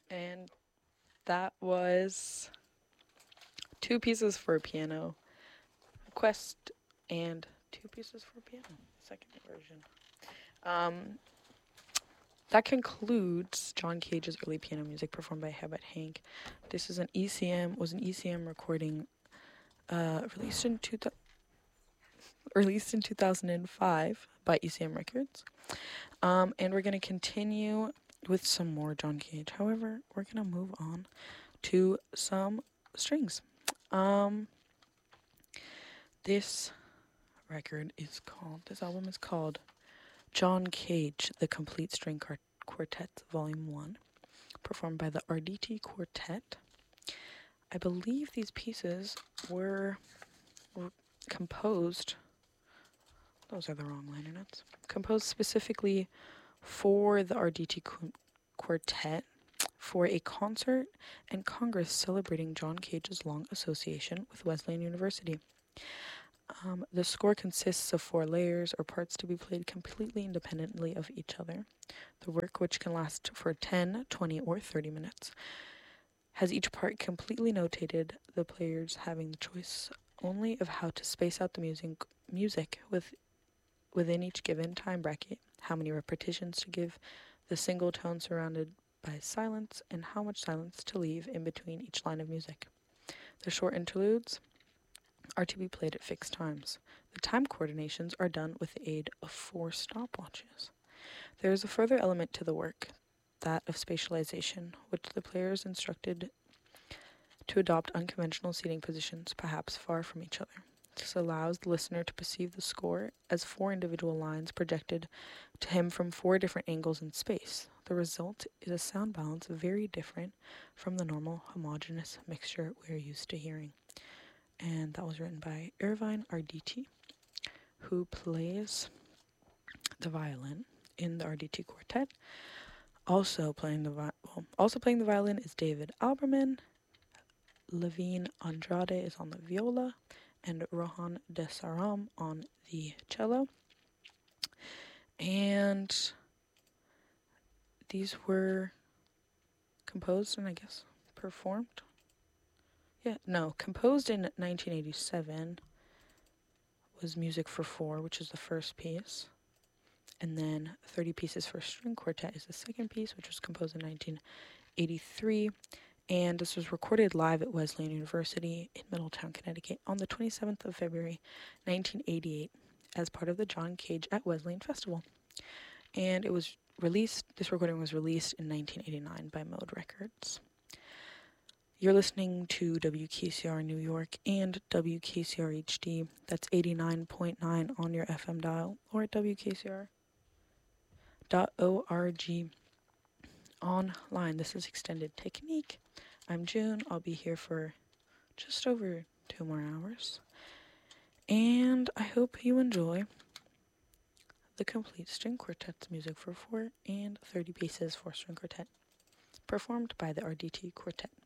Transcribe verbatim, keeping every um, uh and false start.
And that was two pieces for piano, Quest, and two pieces for piano, second version. Um, that concludes John Cage's early piano music performed by Herbert Hank. This is an E C M was an E C M recording uh, released in two, released in two thousand five by E C M Records. Um, and we're going to continue with some more John Cage. However, we're going to move on to some strings. Um, this record is called, this album is called John Cage, The Complete String Quartet, Volume one, performed by the Arditi Quartet. I believe these pieces were, were composed, those are the wrong liner notes, composed specifically for the Arditi Qu- Quartet for a concert and congress celebrating John Cage's long association with Wesleyan University. Um, the score consists of four layers or parts to be played completely independently of each other. The work, which can last for ten, twenty, or thirty minutes, has each part completely notated, the players having the choice only of how to space out the music, music with, within each given time bracket, how many repetitions to give the single tone surrounded by silence, and how much silence to leave in between each line of music. The short interludes are to be played at fixed times. The time coordinations are done with the aid of four stopwatches. There is a further element to the work, that of spatialization, which the player is instructed to adopt unconventional seating positions, perhaps far from each other. This allows the listener to perceive the score as four individual lines projected to him from four different angles in space. The result is a sound balance very different from the normal homogeneous mixture we're used to hearing. And that was written by Irvine Arditi, who plays the violin in the Arditi Quartet. Also playing the vi- well, also playing the violin is David Alberman. Levine Andrade is on the viola, and Rohan Desaram on the cello. And these were composed and I guess performed. Yeah, no, composed in nineteen eighty-seven was Music for Four, which is the first piece. And then thirty Pieces for String Quartet is the second piece, which was composed in nineteen eighty-three. And this was recorded live at Wesleyan University in Middletown, Connecticut on the twenty-seventh of February, nineteen eighty-eight, as part of the John Cage at Wesleyan Festival. And it was released, this recording was released in nineteen eighty-nine by Mode Records. You're listening to W K C R New York and W K C R H D. That's eighty-nine point nine on your F M dial, or at W K C R dot org online. This is Extended Technique. I'm June. I'll be here for just over two more hours. And I hope you enjoy the Complete String Quartet's Music for Four and thirty Pieces for String Quartet, performed by the Arditi Quartet.